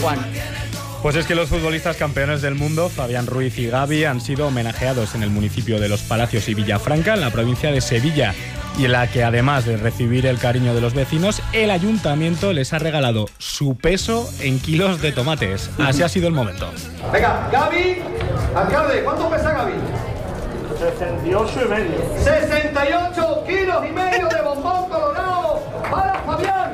Juan. Pues es que los futbolistas campeones del mundo, Fabián Ruiz y Gavi, han sido homenajeados en el municipio de Los Palacios y Villafranca, en la provincia de Sevilla, y en la que, además de recibir el cariño de los vecinos, el ayuntamiento les ha regalado su peso en kilos de tomates. Así ha sido el momento. Venga, Gavi, alcalde, ¿cuánto pesa Gavi? 68,5. 68 kilos y medio de bombón colorado para Fabián.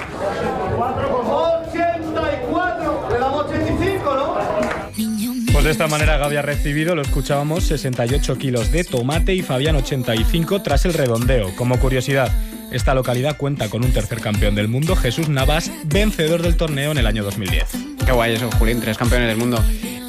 84, le damos 85, ¿no? Pues de esta manera Gavi ha recibido, lo escuchábamos, 68 kilos de tomate y Fabián 85 tras el redondeo. Como curiosidad, esta localidad cuenta con un tercer campeón del mundo, Jesús Navas, vencedor del torneo en el año 2010. Qué guay eso, Julín, 3 campeones del mundo.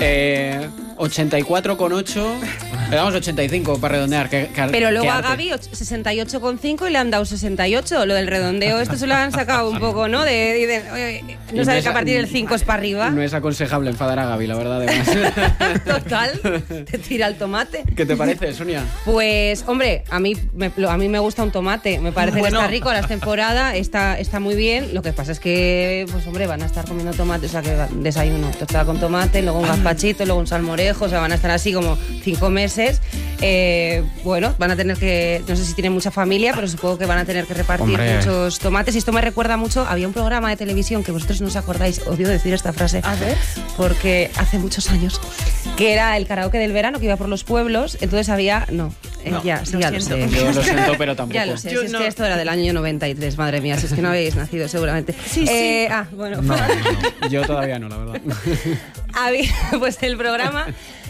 84,8, le damos 85 para redondear. Pero luego a Gavi 68,5 y le han dado 68. Lo del redondeo, esto se lo han sacado un poco, ¿no? No sabes que a partir del 5 es para arriba. No es aconsejable enfadar a Gavi, la verdad, además. Total, te tira el tomate. ¿Qué te parece, Sonia? Pues, hombre, a mí me gusta un tomate. Me parece que está rico, la temporada está muy bien. Lo que pasa es que, pues hombre, van a estar comiendo tomate, o sea que desayuno tostada con tomate, luego un gazpachito, luego un salmorejo. O sea, van a estar así como 5 meses. Bueno, van a tener que... No sé si tienen mucha familia, pero supongo que van a tener que repartir muchos tomates. Y esto me recuerda mucho... Había un programa de televisión que vosotros no os acordáis. Odio decir esta frase. A ver. Porque hace muchos años. Que era el karaoke del verano, que iba por los pueblos. Entonces había... ya lo sé. Yo lo siento, pero tampoco. Ya lo sé. Es que esto era del año 93, madre mía. Si es que no habéis nacido, seguramente. Sí. Bueno. No. Yo todavía no, la verdad. Pues el programa...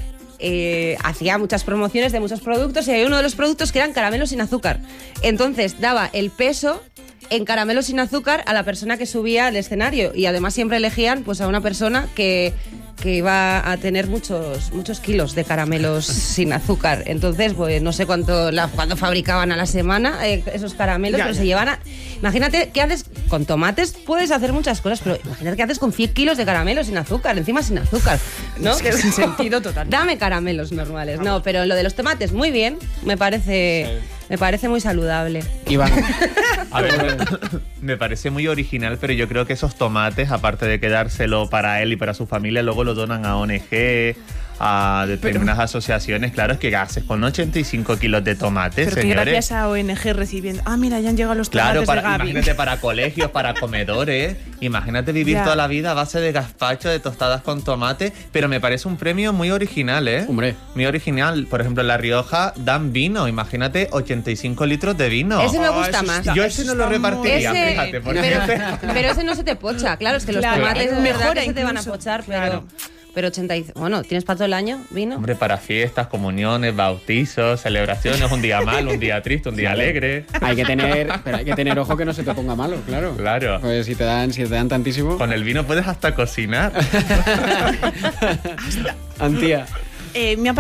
hacía muchas promociones de muchos productos y hay uno de los productos que eran caramelos sin azúcar. Entonces daba el peso en caramelos sin azúcar a la persona que subía al escenario y además siempre elegían pues a una persona que iba a tener muchos kilos de caramelos sin azúcar. Entonces, pues no sé cuánto fabricaban a la semana esos caramelos, pero se llevan a... Imagínate, ¿qué haces? Con tomates puedes hacer muchas cosas, pero imagínate qué haces con 100 kilos de caramelos sin azúcar, encima sin azúcar, ¿no? Es que sin sentido total. Dame caramelos normales. No, pero lo de los tomates, muy bien, me parece muy saludable. Iván. A ver, me parece muy original, pero yo creo que esos tomates, aparte de quedárselo para él y para su familia, luego lo donan a ONG, a determinadas asociaciones. Claro, es que haces con 85 kilos de tomates, pero señores. Que gracias a ONG recibiendo... mira, ya han llegado los tomates de Gavi. Imagínate para colegios, para comedores. Imagínate vivir toda la vida a base de gazpacho, de tostadas con tomate. Pero me parece un premio muy original, ¿eh? Hombre. Muy original. Por ejemplo, en La Rioja dan vino. Imagínate 85 litros de vino. Ese me gusta más. Yo ese no lo repartiría, fíjate. Pero ese no se te pocha. Claro, es que los tomates es verdad que se te van a pochar, pero 85... Bueno, ¿tienes para todo el año vino? Hombre, para fiestas, comuniones, bautizos, celebraciones, un día malo, un día triste, un día alegre. Hay que tener ojo que no se te ponga malo, claro. Claro. Pues si te dan tantísimo... Con el vino puedes hasta cocinar. Antía. Me ha